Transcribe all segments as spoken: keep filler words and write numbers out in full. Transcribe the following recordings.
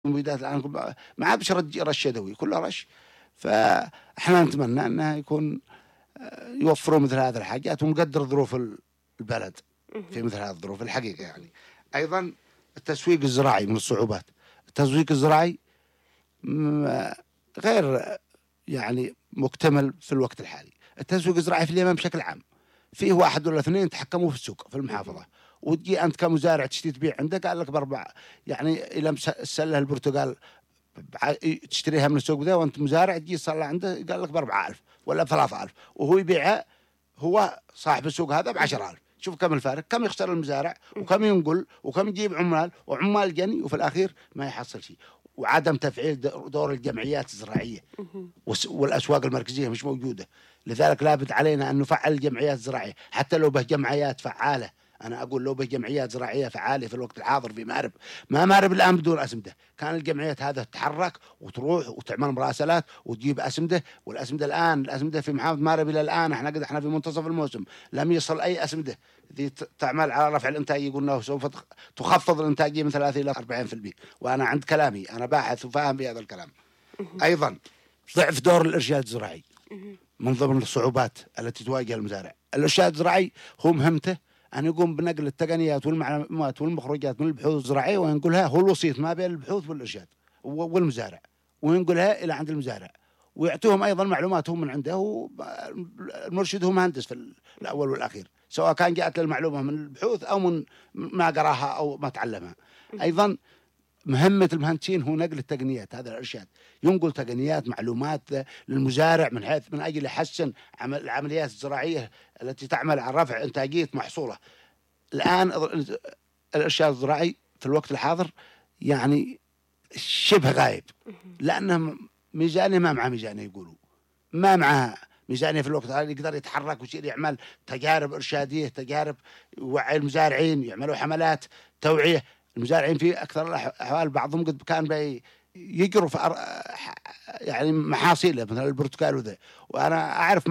المبيدات الآن ما عادش رش يدوي، كله رش. فإحنا نتمنى أنه يكون يوفروا مثل هذه الحاجات ونقدر ظروف البلد في مثل هذه الظروف الحقيقة. يعني أيضا التسويق الزراعي من الصعوبات. التسويق الزراعي غير يعني مكتمل في الوقت الحالي. التسويق الزراعي في اليمن بشكل عام فيه واحد ولا اثنين تحكموا في السوق في المحافظة، وتجي أنت كمزارع تشتري تبيع عندك قال لك بأربع، يعني إلى سلة البرتقال تشتريها من السوق ذا وأنت مزارع تجي تصلى عنده قال لك بأربعة ألف ولا بثلاثة ألف، وهو يبيعها هو صاحب السوق هذا بعشرة ألف. شوف كم الفارق، كم يخسر المزارع وكم ينقل وكم يجيب عمال وعمال جني، وفي الأخير ما يحصل شيء. وعدم تفعيل دور الجمعيات الزراعية والأسواق المركزية مش موجودة. لذلك لابد علينا أن نفعل الجمعيات الزراعية، حتى لو به جمعيات فعالة. أنا أقول لو به جمعيات زراعية فعالة في الوقت الحاضر في مأرب، ما مأرب الآن بدون أسمدة. كان الجمعيات هذا تتحرك وتروح وتعمل مراسلات وتجيب أسمدة، والأسمدة الآن الأسمدة في محافظة مأرب إلى الآن احنا قد احنا في منتصف الموسم لم يصل أي أسمدة ذي تعمل على رفع الإنتاج. قلنا سوف تخفض الإنتاجية من ثلاثين إلى أربعين بالمئة، وأنا عند كلامي أنا باحث وفاهم بهذا الكلام. أيضا ضعف دور الإرشاد الزراعي من ضمن الصعوبات التي تواجه المزارع. الإرشاد الزراعي هو مهمته أن يقوم بنقل التقنيات والمعلومات والمخرجات من البحوث الزراعية وينقلها، هو الوسيط ما بين البحوث والإرشاد والمزارع، وينقلها إلى عند المزارع ويعطيهم أيضا معلوماتهم من عنده. المرشد هو مهندس في الأول والأخير، سواء كان جاءت المعلومة من البحوث أو من ما قراها أو ما تعلمها. أيضا مهمة المهندسين هو نقل التقنيات، هذا الإرشاد ينقل تقنيات معلومات للمزارع من حيث من أجل يحسن عمل العمليات الزراعية التي تعمل على رفع إنتاجية محصولة. الآن الإرشاد الزراعي في الوقت الحاضر يعني شبه غايب، لأنه ميزانية ما مع ميزانية، يقولوا ما معها ميزانية في الوقت هذا يقدر يتحرك ويصير يعمل تجارب إرشادية، تجارب يوعي المزارعين، يعملوا حملات توعية. المزارعين في أكثر الأحوال بعضهم قد كان بي يجروا في أر... يعني محاصيله مثل البرتقال وذا. وأنا أعرف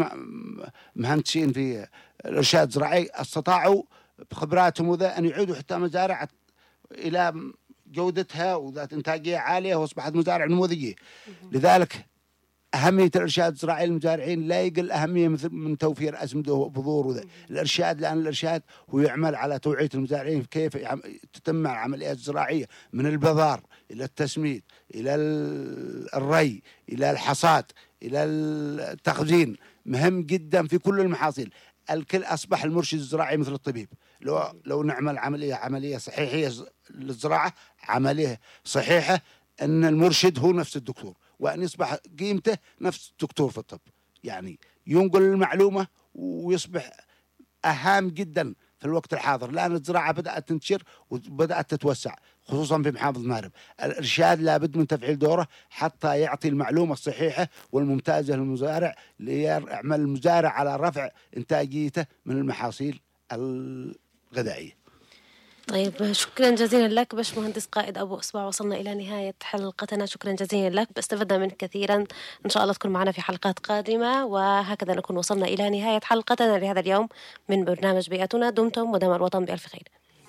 مهندسين في الإرشاد الزراعي استطاعوا بخبراتهم وذا أن يعيدوا حتى مزارع إلى جودتها وذات إنتاجية عالية وأصبحت مزارع نموذجية. لذلك أهمية الإرشاد الزراعي للمزارعين لا يقل أهمية مثل من توفير أسمدة وبذور وذا. الإرشاد لأن الإرشاد هو يعمل على توعية المزارعين كيف تتم العمليات الزراعية من البذار إلى التسميد إلى الري إلى الحصاد إلى التخزين. مهم جدا في كل المحاصيل. الكل أصبح المرشد الزراعي مثل الطبيب. لو لو نعمل عملية عملية صحيحية للزراعة، عملية صحيحة، أن المرشد هو نفس الدكتور، وأن يصبح قيمته نفس الدكتور في الطب. يعني ينقل المعلومة ويصبح أهم جدا في الوقت الحاضر، لأن الزراعة بدأت تنتشر وبدأت تتوسع خصوصا في محافظة مأرب. الإرشاد لابد من تفعيل دوره حتى يعطي المعلومة الصحيحة والممتازة للمزارع ليعمل المزارع على رفع إنتاجيته من المحاصيل الغذائية. طيب شكرا جزيلا لك باش مهندس قائد أبو إصبع. وصلنا إلى نهاية حلقتنا، شكرا جزيلا لك، استفدنا منك كثيرا. إن شاء الله تكون معنا في حلقات قادمة. وهكذا نكون وصلنا إلى نهاية حلقتنا لهذا اليوم من برنامج بيئتنا. دمتم ودام الوطن بألف خير.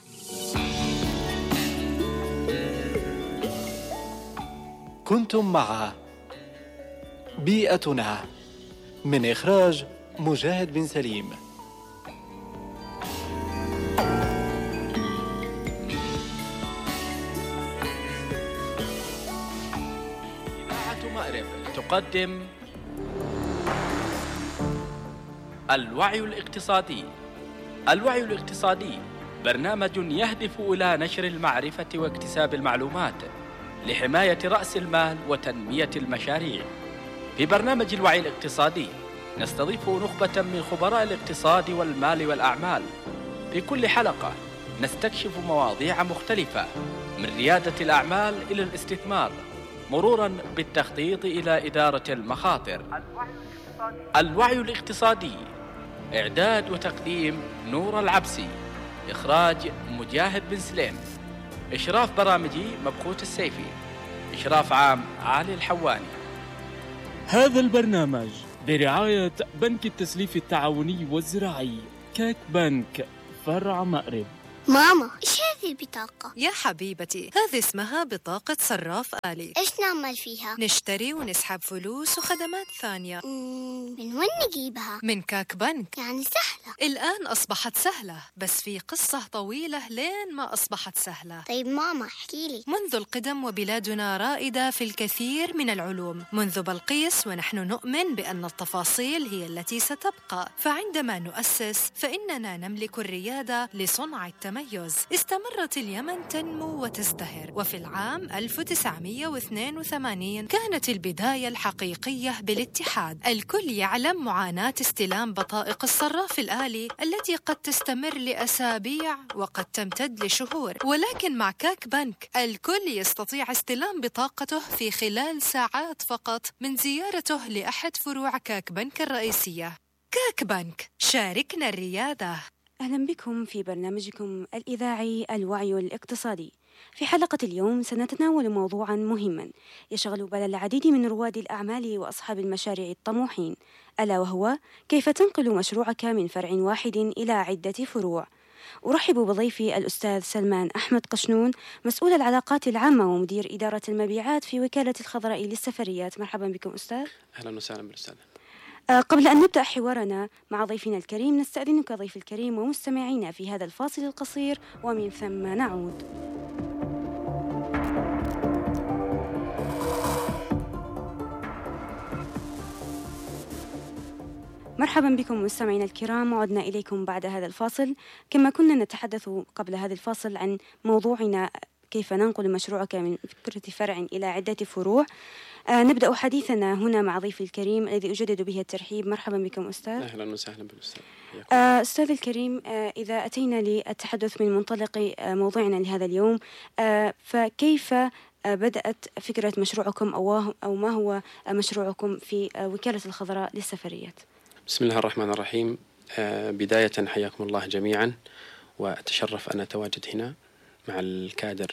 كنتم مع بيئتنا من إخراج مجاهد بن سليم. تقدم الوعي الاقتصادي. الوعي الاقتصادي برنامج يهدف إلى نشر المعرفة واكتساب المعلومات لحماية رأس المال وتنمية المشاريع. في برنامج الوعي الاقتصادي نستضيف نخبة من خبراء الاقتصاد والمال والأعمال. في كل حلقة نستكشف مواضيع مختلفة من ريادة الأعمال إلى الاستثمار، مرورا بالتخطيط إلى إدارة المخاطر. الوعي الاقتصادي إعداد وتقديم نور العبسي، إخراج مجاهد بن سليم، إشراف برامجي مبخوت السيفي، إشراف عام علي الحواني. هذا البرنامج برعاية بنك التسليف التعاوني والزراعي كاك بنك فرع مأرب. ماما إيش هذا؟ هذه البطاقة؟ يا حبيبتي هذه اسمها بطاقة صراف آلي. إيش نعمل فيها؟ نشتري ونسحب فلوس وخدمات ثانية. من وين نجيبها؟ من كاك بنك. يعني سهلة؟ الآن أصبحت سهلة، بس في قصة طويلة لين ما أصبحت سهلة. طيب ماما احكي لي. منذ القدم وبلادنا رائدة في الكثير من العلوم، منذ بلقيس ونحن نؤمن بأن التفاصيل هي التي ستبقى، فعندما نؤسس فإننا نملك الريادة لصنع التميز. استمرت اليمن تنمو وتزدهر، وفي العام ألف وتسعمئة واثنين وثمانين كانت البداية الحقيقية بالاتحاد. الكل يعلم معاناة استلام بطائق الصراف الآلي التي قد تستمر لأسابيع وقد تمتد لشهور، ولكن مع كاك بنك الكل يستطيع استلام بطاقته في خلال ساعات فقط من زيارته لأحد فروع كاك بنك الرئيسية. كاك بنك، شاركنا الريادة. أهلا بكم في برنامجكم الإذاعي الوعي الاقتصادي. في حلقة اليوم سنتناول موضوعا مهما يشغل بال العديد من رواد الأعمال وأصحاب المشاريع الطموحين، ألا وهو كيف تنقل مشروعك من فرع واحد إلى عدة فروع. أرحب بضيفي الأستاذ سلمان أحمد قشنون، مسؤول العلاقات العامة ومدير إدارة المبيعات في وكالة الخضراء للسفريات. مرحبا بكم أستاذ. أهلا وسهلا بالأستاذ. قبل أن نبدأ حوارنا مع ضيفنا الكريم نستأذنك ضيف الكريم ومستمعينا في هذا الفاصل القصير ومن ثم نعود. مرحبا بكم مستمعينا الكرام، وعدنا إليكم بعد هذا الفاصل. كما كنا نتحدث قبل هذا الفاصل عن موضوعنا كيف ننقل مشروعك من فكرة فرع إلى عدة فروع. آه نبدأ حديثنا هنا مع ضيفي الكريم الذي أجدد به الترحيب. مرحبا بكم أستاذ. أهلا وسهلا بالأستاذ. آه أستاذ الكريم، آه إذا أتينا للتحدث من منطلق آه موضوعنا لهذا اليوم، آه فكيف آه بدأت فكرة مشروعكم أو, أو ما هو مشروعكم في آه وكالة الخضراء للسفريات؟ بسم الله الرحمن الرحيم. آه بداية حياكم الله جميعا، وأتشرف أن أتواجد هنا مع الكادر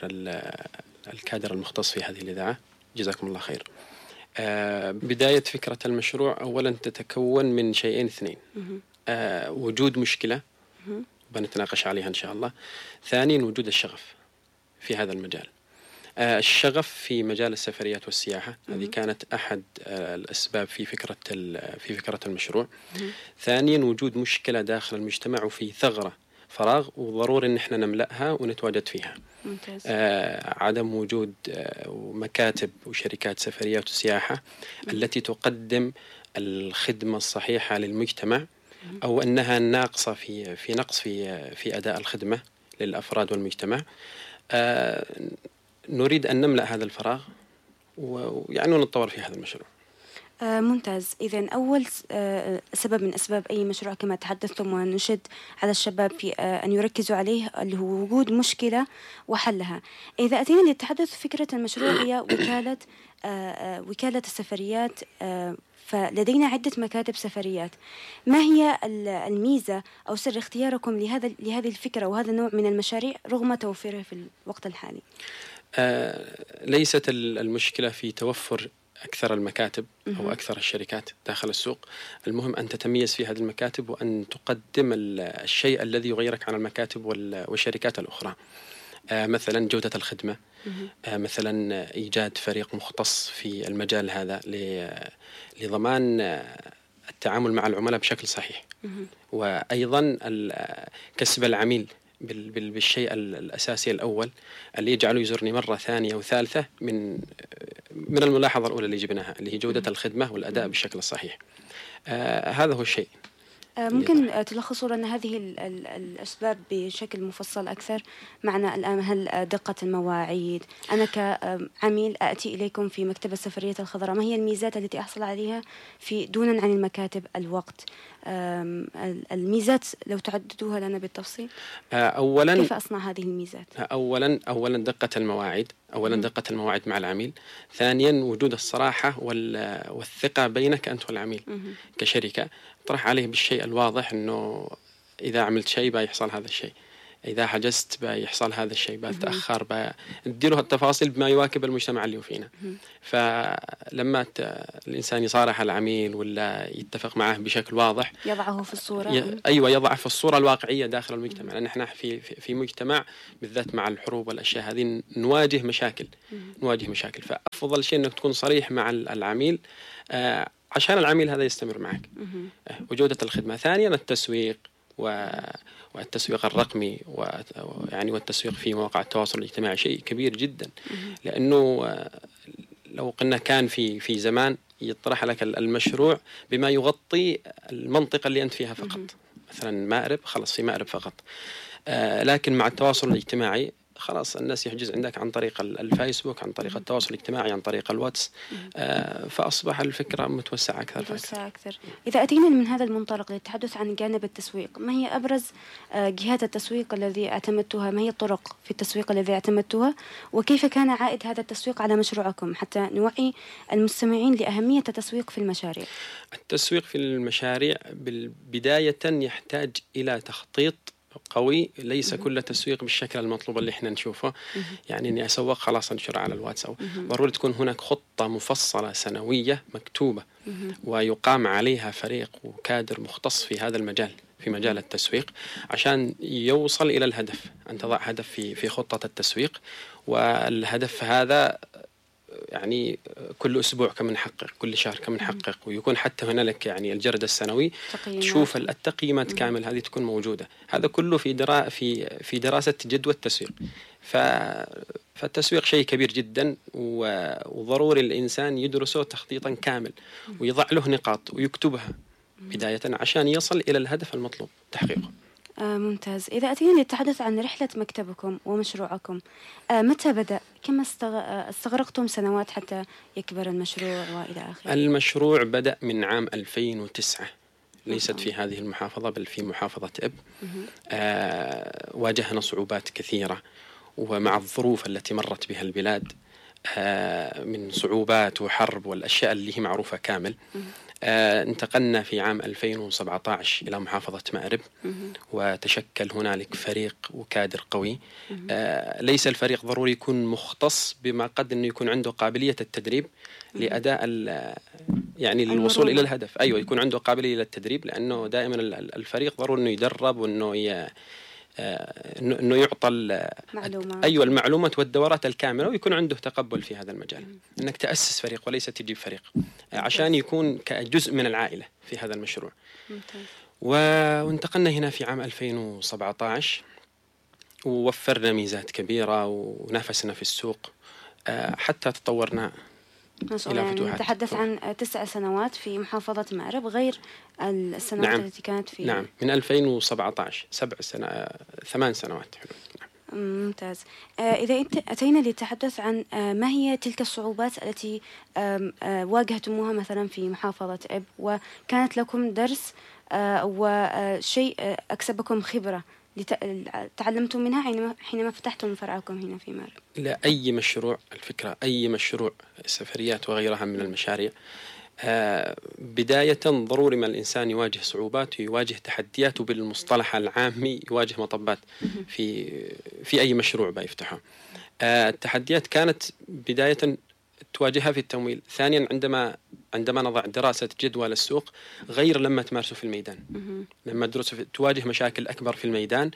الكادر المختص في هذه الإذاعة، جزاكم الله خير. آه بداية فكرة المشروع أولا تتكون من شيئين اثنين. آه وجود مشكلة بنتناقش عليها إن شاء الله. ثانيا وجود الشغف في هذا المجال. آه الشغف في مجال السفريات والسياحة، هذه كانت أحد آه الأسباب في فكرة في فكرة المشروع. ثانيا وجود مشكلة داخل المجتمع وفي ثغرة فراغ وضروري ان احنا نملأها ونتواجد فيها. ممتاز. آه عدم وجود آه مكاتب وشركات سفريات وسياحة م. التي تقدم الخدمة الصحيحة للمجتمع، او انها ناقصة في في نقص في في اداء الخدمة للافراد والمجتمع. آه نريد ان نملأ هذا الفراغ ويعني نتطور في هذا المشروع. آه ممتاز. إذن أول آه سبب من أسباب أي مشروع كما تحدثتم ونشد على الشباب في آه أن يركزوا عليه اللي هو وجود مشكلة وحلها. إذا أتينا للتحدث فكرة المشروع هي وكالة آه آه وكالة السفريات، آه فلدينا عدة مكاتب سفريات. ما هي الميزة أو سر اختياركم لهذا لهذه الفكرة وهذا النوع من المشاريع رغم توفيرها في الوقت الحالي؟ آه ليست المشكلة في توفر أكثر المكاتب أو أكثر الشركات داخل السوق. المهم أن تتميز في هذه المكاتب وأن تقدم الشيء الذي يغيرك عن المكاتب والشركات الأخرى. آه مثلا جودة الخدمة، آه مثلا إيجاد فريق مختص في المجال هذا لضمان التعامل مع العملاء بشكل صحيح، وأيضا كسب العميل بالشيء الأساسي الأول اللي يجعله يزورني مرة ثانية وثالثة من من الملاحظة الأولى اللي جبناها اللي هي جودة الخدمة والأداء بالشكل الصحيح. آه هذا هو الشيء. ممكن تلخصوا لنا هذه ال ال الأسباب بشكل مفصل أكثر معنا الآن؟ هل دقة المواعيد؟ أنا كعميل أتي إليكم في مكتب السفرية الخضراء، ما هي الميزات التي أحصل عليها في دونا عن المكاتب؟ الوقت، الميزات لو تعددوها لنا بالتفصيل. أولا كيف أصنع هذه الميزات؟ أولا أولا دقة المواعيد، أولا م. دقة المواعيد مع العميل. ثانيا وجود الصراحة والثقة بينك أنت والعميل م. كشركة، طرح عليه بالشيء الواضح أنه إذا عملت شيء بيحصل هذا الشيء. إذا حجزت بيحصل هذا الشيء، بتأخر، بديله التفاصيل بما يواكب المجتمع اللي فينا. فلما الإنسان يصارح العميل ولا يتفق معه بشكل واضح، يضعه في الصورة ي... أيوة يضعه في الصورة الواقعية داخل المجتمع، لأن احنا في في مجتمع بالذات مع الحروب والأشياء هذه نواجه مشاكل نواجه مشاكل فأفضل شيء إنك تكون صريح مع العميل آه عشان العميل هذا يستمر معك آه وجودة الخدمة. ثانيا التسويق و والتسويق الرقمي ويعني والتسويق في مواقع التواصل الاجتماعي شيء كبير جدا، لأنه لو قلنا كان في في زمان يطرح لك المشروع بما يغطي المنطقة اللي أنت فيها فقط، مثلا مأرب خلص في مأرب فقط، آه لكن مع التواصل الاجتماعي خلاص الناس يحجز عندك عن طريق الفيسبوك، عن طريق التواصل الاجتماعي، عن طريق الواتس، آه فأصبح الفكرة متوسعة أكثر متوسعة أكثر. إذا أتينا من هذا المنطلق للتحدث عن جانب التسويق، ما هي أبرز جهات التسويق الذي اعتمدتها؟ ما هي الطرق في التسويق الذي اعتمدتها؟ وكيف كان عائد هذا التسويق على مشروعكم حتى نوعي المستمعين لأهمية التسويق في المشاريع؟ التسويق في المشاريع بالبداية يحتاج إلى تخطيط قوي، ليس كل تسويق بالشكل المطلوب اللي احنا نشوفه، يعني اني اسوق خلاص انشر على الواتس، او ضروري تكون هناك خطة مفصلة سنوية مكتوبة ويقام عليها فريق وكادر مختص في هذا المجال، في مجال التسويق، عشان يوصل الى الهدف. ان تضع هدف في في خطة التسويق، والهدف هذا يعني كل أسبوع كم نحقق، كل شهر كم نحقق، ويكون حتى هنالك يعني الجرد السنوي تقييمات. تشوف التقييمات كامل هذه تكون موجودة. هذا كله في درا في في دراسة جدوى التسويق. ف فالتسويق شيء كبير جدا، وضروري الإنسان يدرسه تخطيطا كامل ويضع له نقاط ويكتبها بداية عشان يصل إلى الهدف المطلوب تحقيقه. آه ممتاز. إذا أتينا للتحدث عن رحلة مكتبكم ومشروعكم، آه متى بدأ؟ كم استغرقتم سنوات حتى يكبر المشروع وإلى آخره؟ المشروع بدأ من عام ألفين وتسعة، ليست في هذه المحافظة بل في محافظة إب. آه واجهنا صعوبات كثيرة، ومع الظروف التي مرت بها البلاد آه من صعوبات وحرب والأشياء اللي هي معروفة كامل. آه انتقلنا في عام ألفين وسبعة عشر إلى محافظة مأرب، وتشكل هنالك فريق وكادر قوي. آه ليس الفريق ضروري يكون مختص، بما قد أنه يكون عنده قابلية التدريب لأداء يعني الوصول إلى الهدف. أيوة، يكون عنده قابلية للتدريب، لأنه دائما الفريق ضروري أنه يدرب وأنه ي... انه يعطى معلومات. ايوه المعلومات والدورات الكامله، ويكون عنده تقبل في هذا المجال. انك تاسس فريق وليس تجيب فريق، عشان يكون كجزء من العائله في هذا المشروع. ممتاز. وانتقلنا هنا في عام ألفين وسبعة عشر، ووفرنا ميزات كبيره ونافسنا في السوق حتى تطورنا. ما شاء الله. يعني نتحدث عن تسع سنوات في محافظة مأرب غير السنوات نعم. التي كانت في نعم، من ألفين وسبعة عشر سبع سنة ثمان سنوات. نعم. ممتاز. آه إذا أتينا للتحدث عن آه ما هي تلك الصعوبات التي آه آه واجهتموها مثلا في محافظة إب، وكانت لكم درس آه وشيء آه أكسبكم خبرة تعلمتم منها حينما فتحتم فرعكم هنا في مأرب؟ لا، أي مشروع، الفكرة أي مشروع سفريات وغيرها من المشاريع آه بداية ضروري ما الإنسان يواجه صعوبات ويواجه تحديات، وبالمصطلح العامي يواجه مطبات في في أي مشروع بيفتحه. آه التحديات كانت بداية تواجهها في التمويل. ثانيا عندما عندما نضع دراسة جدوى للسوق، غير لما تمارسه في الميدان. لما تدرس تواجه مشاكل أكبر في الميدان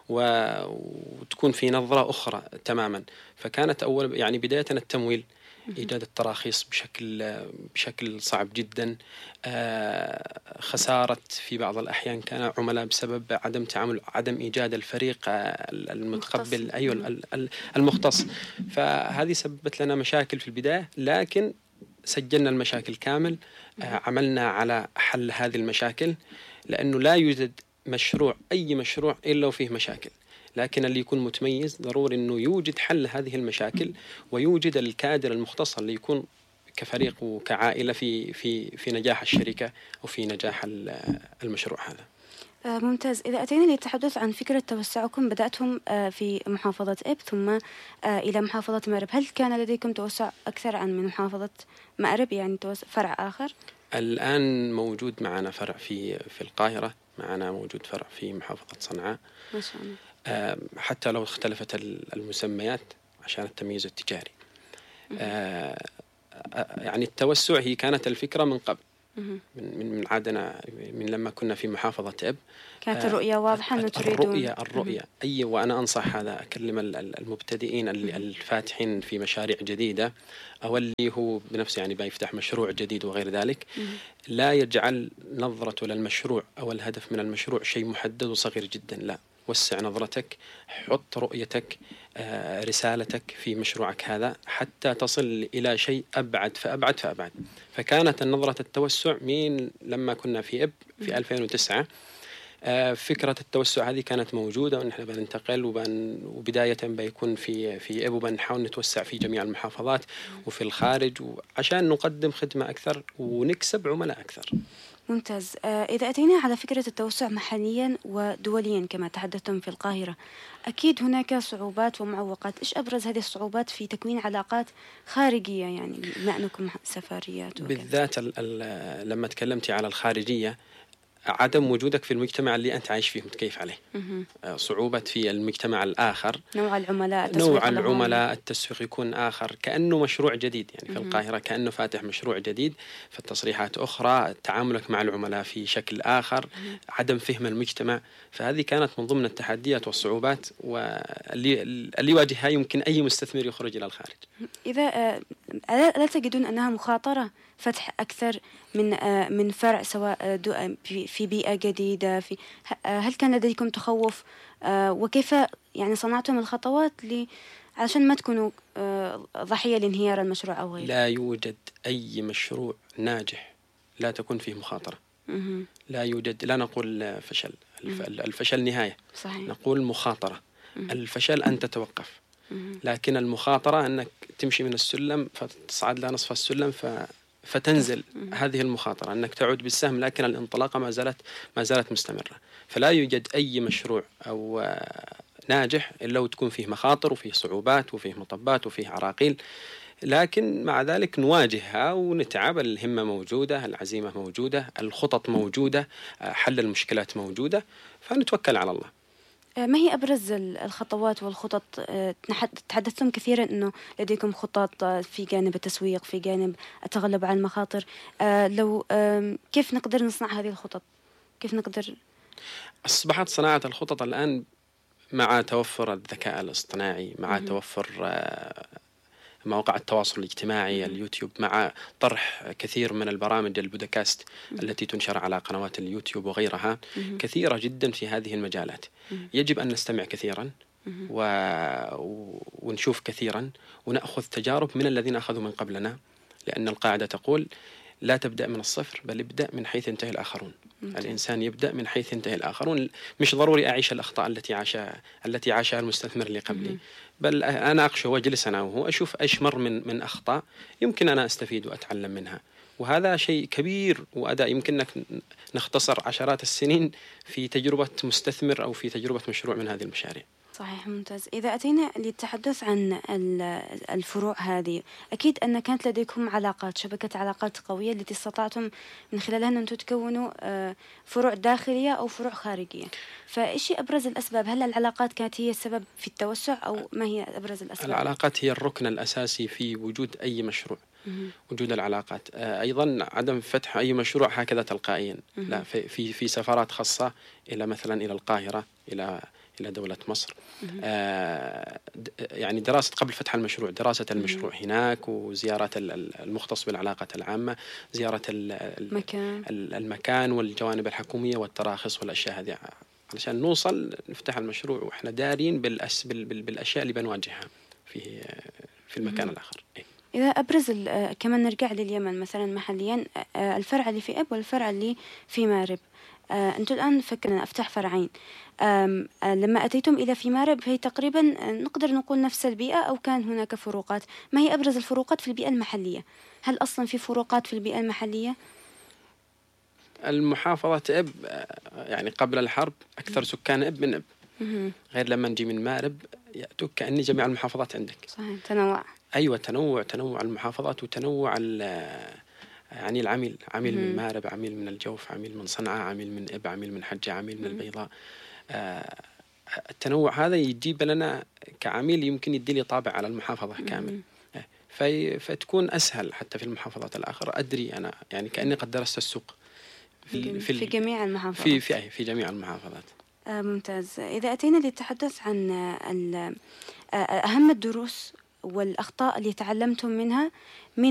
وتكون في نظرة أخرى تماما. فكانت أول يعني بداية التمويل، إيجاد التراخيص بشكل بشكل صعب جدا. آه خسارة في بعض الأحيان كان عملاء بسبب عدم تعامل، عدم إيجاد الفريق المتقبل، أيوة المختص. فهذه سببت لنا مشاكل في البداية، لكن سجلنا المشاكل كامل. آه عملنا على حل هذه المشاكل، لأنه لا يوجد مشروع أي مشروع إلا وفيه مشاكل، لكن اللي يكون متميز ضروري أنه يوجد حل هذه المشاكل، ويوجد الكادر المختص اللي يكون كفريق وكعائلة في في في نجاح الشركة وفي نجاح المشروع هذا. ممتاز. إذا أتينا للتحدث عن فكرة توسعكم، بدأتم في محافظة إب ثم إلى محافظة مأرب، هل كان لديكم توسع أكثر عن من محافظة مأرب، يعني فرع آخر؟ الآن موجود معنا فرع في في القاهرة، معنا موجود فرع في محافظة صنعاء. ما شاء الله. حتى لو اختلفت المسميات عشان التمييز التجاري. يعني التوسع هي كانت الفكرة من قبل، من من عادنا من لما كنا في محافظة إب كانت الرؤية واضحة أنه تريدون الرؤية الرؤية أي وأنا أنصح هذا أكلم المبتدئين الفاتحين في مشاريع جديدة أو اللي هو بنفسه يعني بيفتح مشروع جديد وغير ذلك، لا يجعل نظرته للمشروع أو الهدف من المشروع شيء محدد وصغير جدا، لا، وسع نظرتك، حط رؤيتك، رسالتك في مشروعك هذا حتى تصل إلى شيء أبعد فأبعد فأبعد. فكانت النظرة التوسع من لما كنا في إب في ألفين وتسعة، فكرة التوسع هذه كانت موجودة، ونحن بننتقل وبن وبداية بيكون في في إب وبنحاول نتوسع في جميع المحافظات وفي الخارج عشان نقدم خدمة أكثر ونكسب عملاء أكثر. ممتاز. إذا أتينا على فكرة التوسع محليا ودوليا كما تحدثتم في القاهرة، أكيد هناك صعوبات ومعوقات. إيش أبرز هذه الصعوبات في تكوين علاقات خارجية، يعني بما أنكم سفاريات وكذا؟ بالذات لما تكلمتي على الخارجية، عدم وجودك في المجتمع اللي أنت عايش فيه متكيف عليه، صعوبة في المجتمع الآخر، نوع العملاء نوع العملاء التسويق يكون آخر، كأنه مشروع جديد يعني في القاهرة كأنه فاتح مشروع جديد، في التصريحات أخرى، تعاملك مع العملاء في شكل آخر، عدم فهم المجتمع. فهذه كانت من ضمن التحديات والصعوبات واللي اللي يواجهها يمكن أي مستثمر يخرج إلى الخارج. إذا لا تجدون أنها مخاطرة فتح أكثر من من فرع سواء في بيئة جديدة؟ في هل كان لديكم تخوف، وكيف يعني صنعتم الخطوات ل عشان ما تكونوا ضحية لانهيار المشروع أو غيره؟ لا يوجد أي مشروع ناجح لا تكون فيه مخاطرة. لا يوجد، لا نقول فشل، الفشل نهاية، صحيح. نقول مخاطرة. الفشل أن تتوقف، لكن المخاطرة أنك تمشي من السلم فتصعد لنصف السلم ف فتنزل. هذه المخاطرة، أنك تعود بالسهم، لكن الانطلاقة ما زالت ما زالت مستمرة. فلا يوجد أي مشروع أو ناجح إلا وتكون فيه مخاطر وفيه صعوبات وفيه مطبات وفيه عراقيل، لكن مع ذلك نواجهها ونتعب. الهمة موجودة، العزيمة موجودة، الخطط موجودة، حل المشكلات موجودة، فنتوكل على الله. ما هي أبرز الخطوات والخطط؟ تحدثتم كثيرا أنه لديكم خطط في جانب التسويق، في جانب التغلب على المخاطر. لو كيف نقدر نصنع هذه الخطط؟ كيف نقدر؟ أصبحت صناعة الخطط الآن مع توفر الذكاء الاصطناعي، مع م- توفر مواقع التواصل الاجتماعي، اليوتيوب، مع طرح كثير من البرامج البودكاست م- التي تنشر على قنوات اليوتيوب وغيرها م- كثيرة جدا في هذه المجالات. م- يجب أن نستمع كثيرا و... ونشوف كثيرا ونأخذ تجارب من الذين أخذوا من قبلنا، لأن القاعدة تقول لا تبدأ من الصفر، بل ابدأ من حيث انتهى الآخرون. مم. الإنسان يبدأ من حيث انتهى الآخرون. مش ضروري أعيش الأخطاء التي عاشها التي عاشها المستثمر اللي قبلي، مم. بل أنا أقشه وأجلس أنا وهو أشوف إيش مر من من أخطاء يمكن أنا أستفيد وأتعلم منها، وهذا شيء كبير وأداء. يمكنك نختصر عشرات السنين في تجربة مستثمر أو في تجربة مشروع من هذه المشاريع. صحيح، ممتاز. إذا أتينا للتحدث عن الفروع هذه، أكيد أن كانت لديكم علاقات، شبكة علاقات قوية التي استطعتم من خلالها أن تكونوا فروع داخلية أو فروع خارجية. فإيش أبرز الأسباب؟ هل العلاقات كانت هي السبب في التوسع أو ما هي أبرز الأسباب؟ العلاقات هي الركن الأساسي في وجود أي مشروع. مم. وجود العلاقات. أيضا عدم فتح أي مشروع هكذا تلقائيا، مم. لا، في في في سفرات خاصة إلى مثلا إلى القاهرة، إلى إلى دولة مصر. آه يعني دراسة قبل فتح المشروع، دراسة المشروع مم. هناك، وزيارة المختص بالعلاقة العامة، زيارة المكان. المكان والجوانب الحكومية والتراخيص والأشياء هذه، علشان نوصل نفتح المشروع وإحنا دارين بالأس بال بال بالأشياء اللي بنواجهها في في المكان مم. الآخر. إذا أبرز كمان نرجع لليمن مثلا محليا، الفرع اللي في إب والفرع اللي في مارب. أنتم الآن فكرنا أفتح فرعين. لما أتيتم إلى في مارب هي تقريبا نقدر نقول نفس البيئة أو كان هناك فروقات؟ ما هي أبرز الفروقات في البيئة المحلية؟ هل أصلا في فروقات في البيئة المحلية؟ المحافظة إب يعني قبل الحرب أكثر سكان إب من إب، غير لما نجي من مارب يأتوك كأني جميع المحافظات عندك. صحيح، تنوع. أيوة، تنوع تنوع المحافظات وتنوع يعني العميل، عميل من مارب، عميل من الجوف، عميل من صنعاء، عميل من إب، عميل من حجة، عميل من البيضاء. آه التنوع هذا يجيب لنا كعميل يمكن يدي لي طابع على المحافظة كامل، في فتكون أسهل حتى في المحافظات الآخرى. أدري أنا يعني كأني قد درست السوق في, في, في جميع المحافظات في في في جميع المحافظات. آه ممتاز. إذا أتينا للتحدث عن أهم الدروس والأخطاء اللي تعلمتم منها من